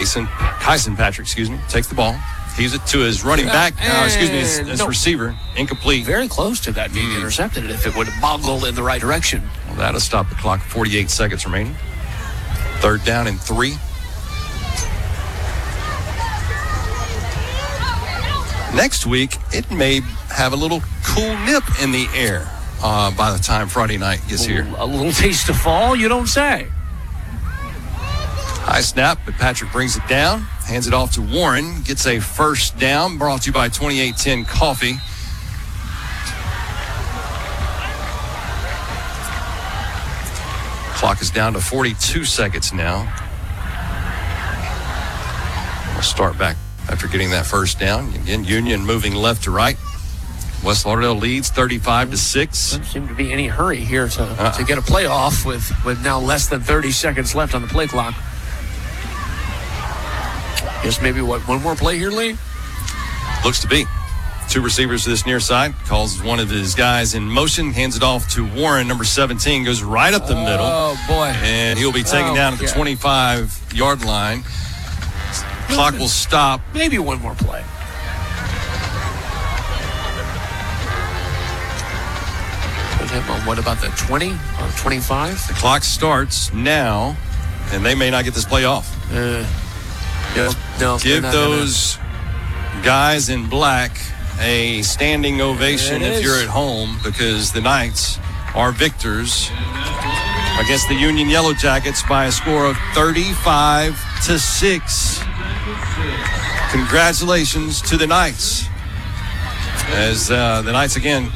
Kyson Patrick, takes the ball. He's it to his running back. His receiver. Incomplete. Very close to that being intercepted if it would have boggled in the right direction. Well, that'll stop the clock. 48 seconds remaining. 3rd down and 3. Next week, it may have a little cool nip in the air by the time Friday night gets here. A little taste of fall, you don't say. High snap, but Patrick brings it down, hands it off to Warren, gets a 1st down, brought to you by 2810 Coffee. Clock is down to 42 seconds now. We'll start back after getting that 1st down. Again, Union moving left to right. West Lauderdale leads 35-6. Doesn't seem to be any hurry here to get a playoff with now less than 30 seconds left on the play clock. Guess maybe one more play here, Lee? Looks to be. 2 receivers to this near side. Calls one of his guys in motion. Hands it off to Warren, number 17. Goes right up the middle. Oh, boy. And he'll be taken down at the 25-yard line. Clock will stop. Maybe one more play. What about the 20 or 25? The clock starts now, and they may not get this play off. No, give those guys in black a standing ovation if you're at home, because the Knights are victors against the Union Yellow Jackets by a score of 35-6. Congratulations to the Knights, as the Knights again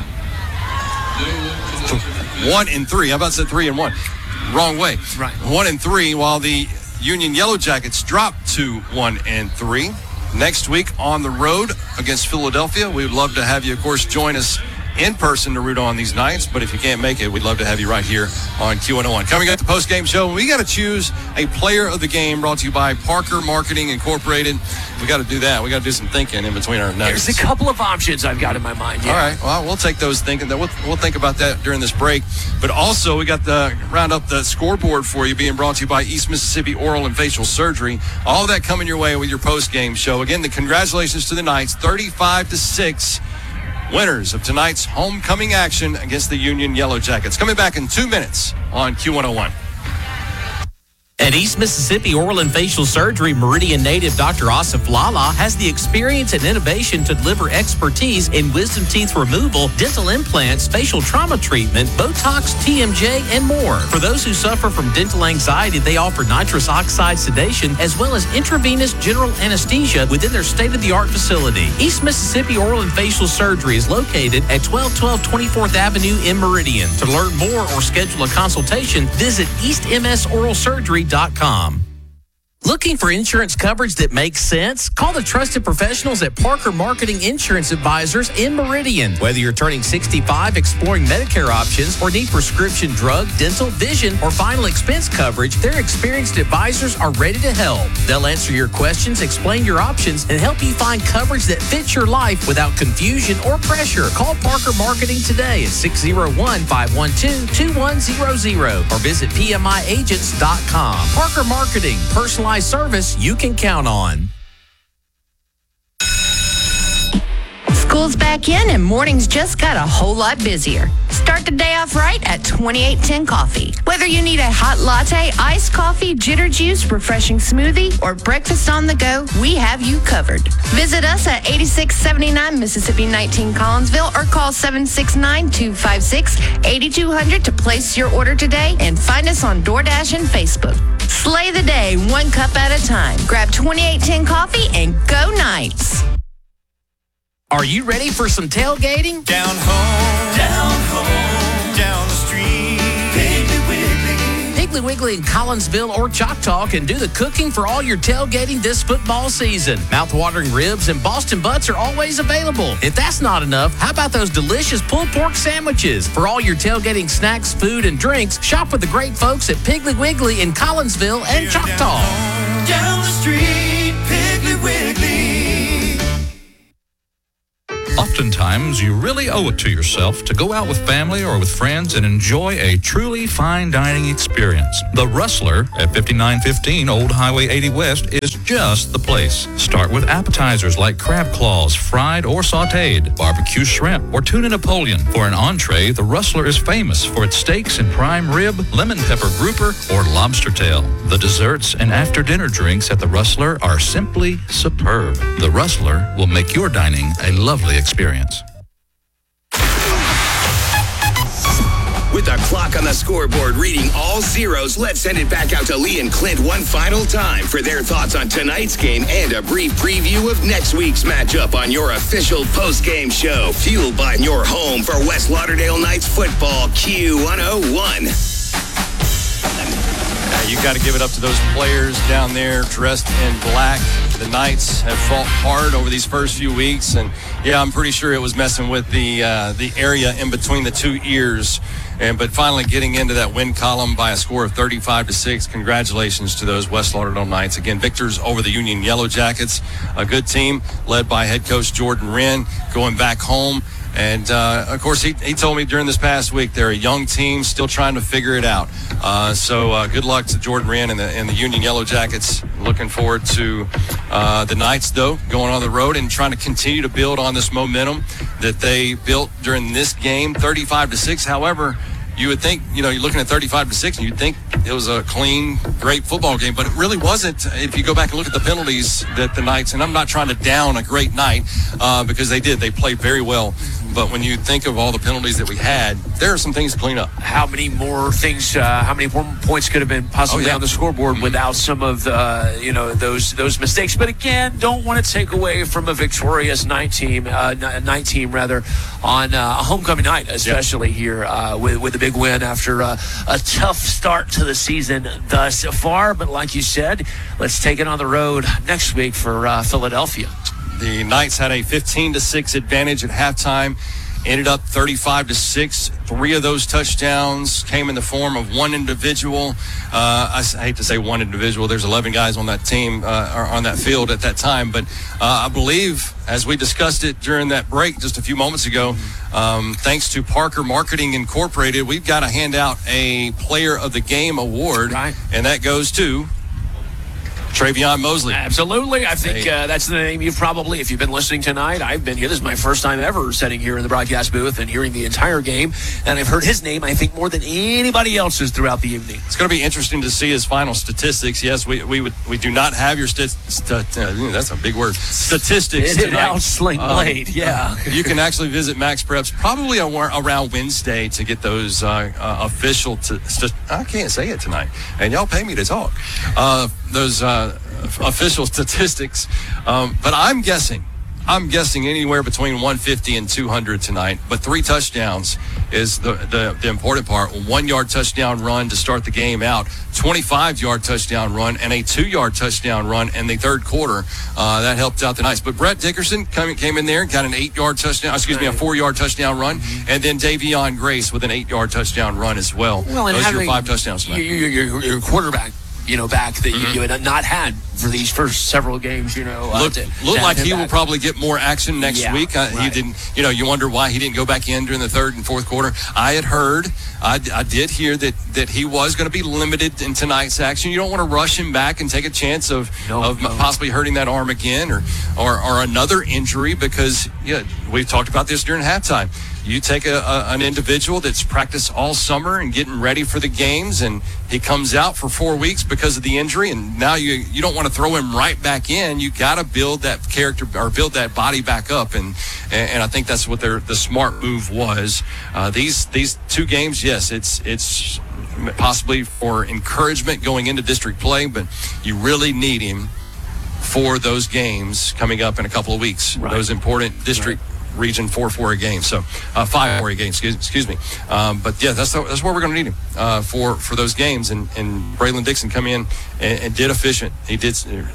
1-3. How about 3-1? Wrong way. Right. 1-3, while the Union Yellow Jackets drop to 1-3. Next week on the road against Philadelphia. We would love to have you, of course, join us in person to root on these Knights. But if you can't make it, we'd love to have you right here on Q101. Coming up, the post-game show, we got to choose a player of the game, brought to you by Parker Marketing Incorporated. We got to do that. We got to do some thinking in between our nuggets. There's a couple of options I've got in my mind. Yeah. All right. Well, we'll take those thinking. We'll think about that during this break. But also, we got the round up the scoreboard for you, being brought to you by East Mississippi Oral and Facial Surgery. All of that coming your way with your post-game show. Again, the congratulations to the Knights, 35-6. Winners of tonight's homecoming action against the Union Yellow Jackets. Coming back in 2 minutes on Q101. At East Mississippi Oral and Facial Surgery, Meridian native Dr. Asif Lala has the experience and innovation to deliver expertise in wisdom teeth removal, dental implants, facial trauma treatment, Botox, TMJ, and more. For those who suffer from dental anxiety, they offer nitrous oxide sedation as well as intravenous general anesthesia within their state-of-the-art facility. East Mississippi Oral and Facial Surgery is located at 1212 24th Avenue in Meridian. To learn more or schedule a consultation, visit eastmsoralsurgery.com. Looking for insurance coverage that makes sense? Call the trusted professionals at Parker Marketing Insurance Advisors in Meridian. Whether you're turning 65, exploring Medicare options, or need prescription drug, dental, vision, or final expense coverage, their experienced advisors are ready to help. They'll answer your questions, explain your options, and help you find coverage that fits your life without confusion or pressure. Call Parker Marketing today at 601-512-2100 or visit PMIagents.com. Parker Marketing, personalized service you can count on. School's back in and mornings just got a whole lot busier. Start the day off right at 2810 Coffee. Whether you need a hot latte, iced coffee, jitter juice, refreshing smoothie, or breakfast on the go, we have you covered. Visit us at 8679 Mississippi 19 Collinsville or call 769-256-8200 to place your order today, and find us on DoorDash and Facebook. Slay the day one cup at a time. Grab 2810 Coffee and go Knights. Are you ready for some tailgating? Down home, down the street, Piggly Wiggly. Piggly Wiggly in Collinsville or Choctaw can do the cooking for all your tailgating this football season. Mouth-watering ribs and Boston butts are always available. If that's not enough, how about those delicious pulled pork sandwiches? For all your tailgating snacks, food, and drinks, shop with the great folks at Piggly Wiggly in Collinsville and Choctaw. Down the street, Piggly Wiggly. Off oftentimes you really owe it to yourself to go out with family or with friends and enjoy a truly fine dining experience. The Rustler at 5915 Old Highway 80 West is just the place. Start with appetizers like crab claws, fried or sautéed, barbecue shrimp, or tuna Napoleon. For an entree, the Rustler is famous for its steaks and prime rib, lemon pepper grouper, or lobster tail. The desserts and after-dinner drinks at the Rustler are simply superb. The Rustler will make your dining a lovely experience. With the clock on the scoreboard reading all zeros, let's send it back out to Lee and Clint one final time for their thoughts on tonight's game and a brief preview of next week's matchup on your official post-game show, fueled by your home for West Lauderdale Knights football, Q101. You got to give it up to those players down there dressed in black. The Knights have fought hard over these first few weeks, and yeah, I'm pretty sure it was messing with the area in between the two ears. But finally getting into that win column by a score of 35-6. Congratulations to those West Lauderdale Knights. Again, victors over the Union Yellow Jackets. A good team led by head coach Jordan Wren going back home. And, of course, he told me during this past week they're a young team still trying to figure it out. So good luck to Jordan Wren and the Union Yellow Jackets. Looking forward to the Knights, though, going on the road and trying to continue to build on this momentum that they built during this game, 35-6. However, you would think, you're looking at 35-6 and you'd think it was a clean, great football game, but it really wasn't. If you go back and look at the penalties that the Knights, and I'm not trying to down a great night because they played very well. But when you think of all the penalties that we had, there are some things to clean up. How many more points could have been possibly on the scoreboard without some of the, those mistakes? But again, don't want to take away from a victorious night team on a homecoming night, especially here with a big win after a tough start to the season thus far. But like you said, let's take it on the road next week for Philadelphia. The Knights had a 15-6 advantage at halftime, ended up 35-6. 3 of those touchdowns came in the form of one individual. I hate to say one individual. There's 11 guys on that team, or on that field at that time. But I believe, as we discussed it during that break just a few moments ago, thanks to Parker Marketing Incorporated, we've got to hand out a Player of the Game award, right, and that goes to Travion Mosley. Absolutely. I think that's the name you've probably, if you've been listening tonight, I've been here. This is my first time ever sitting here in the broadcast booth and hearing the entire game. And I've heard his name, I think, more than anybody else's throughout the evening. It's going to be interesting to see his final statistics. Yes, we do not have your that's a big word. Statistics tonight. Tonight. Sling blade, yeah. You can actually visit Max Preps probably around Wednesday to get those official. I can't say it tonight, and y'all pay me to talk. Those official statistics, but I'm guessing anywhere between 150 and 200 tonight. But 3 touchdowns is the important part. 1-yard touchdown run to start the game out, 25-yard touchdown run, and a 2-yard touchdown run in the third quarter. That helped out the Knights. But Brett Dickerson came in there and got an 8-yard touchdown. A 4-yard touchdown run, and then Davion Grace with an 8-yard touchdown run as well. And those are your 5 touchdowns tonight. Your quarterback, back that you had not had for these first several games, looked like he will probably get more action next week. Right. He didn't, you wonder why he didn't go back in during the third and fourth quarter. I had heard, I did hear that he was going to be limited in tonight's action. You don't want to rush him back and take a chance of possibly hurting that arm again or another injury, because we've talked about this during halftime. You take an individual that's practiced all summer and getting ready for the games, and he comes out for 4 weeks because of the injury, and now you don't want to throw him right back in. You got to build that character or build that body back up, and I think that's what the smart move was. These 2 games, yes, it's possibly for encouragement going into district play, but you really need him for those games coming up in a couple of weeks. Right. Those important district. Right. Region 4-4 games, so 5-4 games. Excuse me. But yeah, that's where we're going to need him for those games. And Braylon Dixon come in and did efficient. He did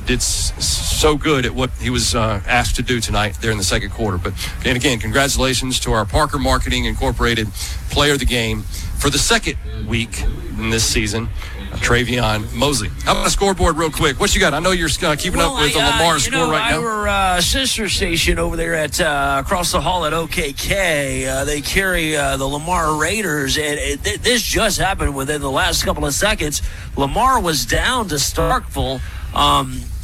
so good at what he was asked to do tonight there in the second quarter. But and again, congratulations to our Parker Marketing Incorporated Player of the Game for the second week in this season. Travion Mosley. How about the scoreboard real quick? What you got? I know you're keeping up with the Lamar score right now. Our sister station over there at across the hall at OKK, they carry the Lamar Raiders, and this just happened within the last couple of seconds. Lamar was down to Starkville.